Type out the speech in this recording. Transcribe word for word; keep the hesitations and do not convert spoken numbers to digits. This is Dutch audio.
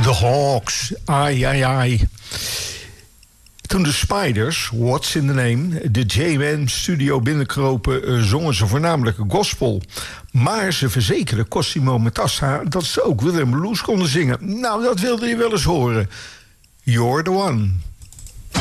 The Hawks, ai, ai, ai. Toen de Spiders, What's in the Name, de J M M-studio binnenkropen, zongen ze voornamelijk gospel. Maar ze verzekerden Cosimo Matassa dat ze ook Rhythm and Blues konden zingen. Nou, dat wilde je wel eens horen. You're the one.